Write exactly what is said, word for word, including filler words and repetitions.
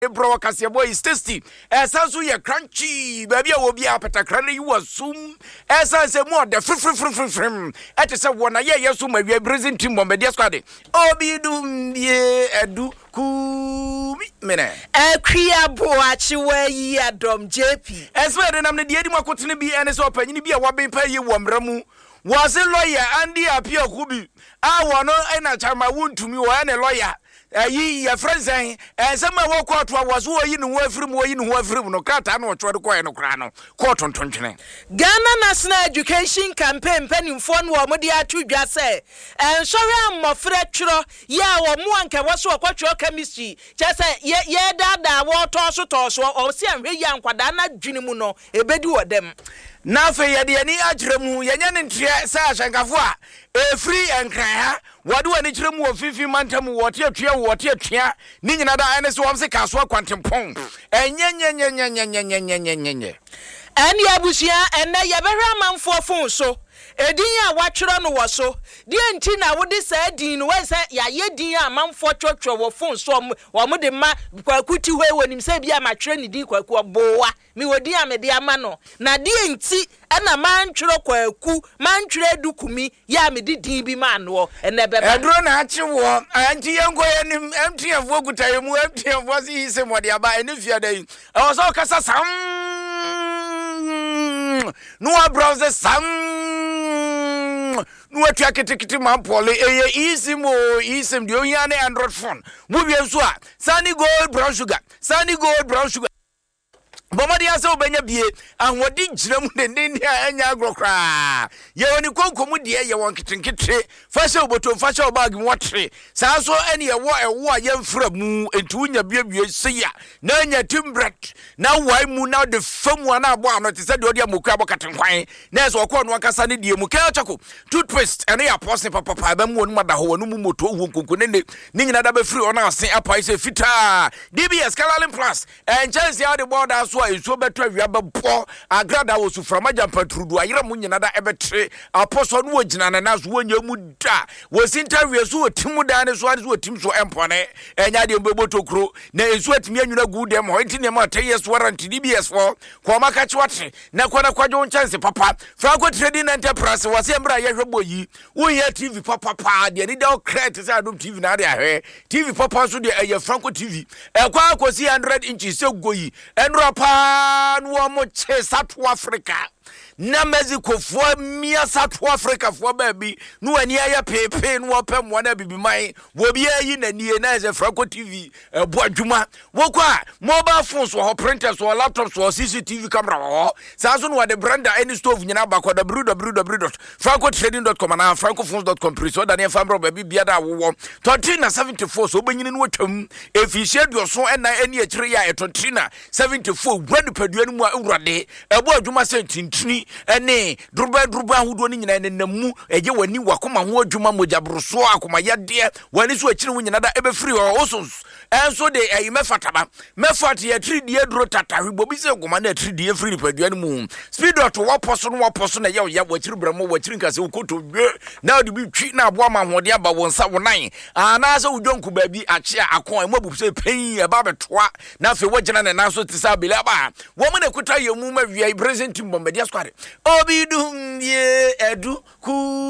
bro kase boy is tasty esanso ye crunchy baby a obi apatakra na yiwa sum esanse mo de fr fr fr fr etese wona ye yeso ma wi brazil team bo media squad obi dum ye edu ku mene akria boachi wa yi adom jp eswe nam ne de edi makotene bi ene so panyini bi a waben pa yi wo mramu was a lawyer Andy Apia Kubi I wanna ena chama wuntumi wo ene lawyer ayi ya friends eh ensema wo court was wo yi no afiri mo yi no afiri no kata na otwode ko no kra no court ntontwene Ghana National Education Campaign penimfo no wo de atudwa se ensori amofre twro ya wo mo anka wo so kwatwo chemistry chese ye ye dada wo to so to so o se anhwe ya nkwada na dwene mu no ebedi wo dem na fe ye de ni akyeremu ye nya ne ntre sa ahyankafo a e free enkran ha wode wani kyeremu wo fifi mantamu wote atua wote atua ni nyina da ene so wom se kaso kwantempon enye nye nye nye nye nye nye nye nye nye eni abusia enne ye behwa manfo fon so edin a watwero no wo so de enti na wo de sa din no we se ya ye din a manfo twotwo wo fon so wo mo de ma kwakuti hwe wonim se bia ma twere ni din kwaku obowa mi wodi a me de ama no na de enti ana mantwero kwaku mantwere dukumi ya me de din bi ma no ene beba edro na achi wo anti yenko yenim empty afo kutaye mu empty afo si hise mode aba ene fia dai o so kasa sam no browse sam no atua ketekete mampole eye isimo isim de ohia na Android phone mu bi enso a Sunny Gold brown sugar Sunny Gold brown sugar Bomadi ase obenya bie ahwodi giram ne ne anya agrokra ye woni konkomu de ye won kitenkete fasha oboto fasha obag mwotre sa so ene ye wo ewo ye mfra mu entu nya bie bie seya na anya timbret na wai mu na de famu na abo ano te se de odi amoku abokatenkwan na eso okọ no akasa ne die mu ka chako toothpaste ene ya pose papa papa ba mu wonu mada ho wonu mu moto hu konko ne ne nyina da ba free ona ase apai se fita D B S Calalin Plus and chance ya de border so iso beto awiaba po agrada wo su from ajampa trudu ayira mu nyina da ebetre aposo no wogina na naso wonya mu da wo sinterview so otimu da ne so ade so otim so empone enya de mbeboto kro na esu atimi anwuna gu dem ho enti ne ma ten years warrant D B S for ko maka chiwate na kwana kwajo chance papa Franco Trading Enterprise wo se mbra ye hwebo yi wo ye T V papa pa de ni da credit say adom T V na de ahwe T V papa so de eye Franco T V e kwa akosi one hundred inches se goyi enro pa no mo che South Africa na Mexico fo mia South Africa fo baby no ani aye pepe no opem wona bibiman wo bia yi na nie na ze Franco T V e bo adwuma wo kwa mobile phones wo printers wo laptops wo C C T V camera wo sa so no de branda any stove nyina ba ko w w w dot franco trading dot com na francophones dot com so da ne fambro baby bia da wo thirteen seventy-four so benyini no twam efihie duoso ena eni akire ya thirteen seventy-four brand paduan mu a urade e bo adwuma sentintini ene druba druba hudo ni nyina nenamu eje wani wakoma ho adwuma mojabroso akoma yade wani so akire wo nyina da ebe free osos enso de eyi mefataba mefat ye three die dro tata hwebo bi se goma na three die free paduan mu speed dot wo poso no wo poso na ye ya wakire bramo wakire nkase ukoto na de bi twi na abo ma hode aba wonsa wonan ana se udwonku ba bi ache akon mabu se pen e ba betoa na fe wogina na naso tisa bele ba wo me na kuta yemu ma wi present mbombedia squad obi dum ye edu ku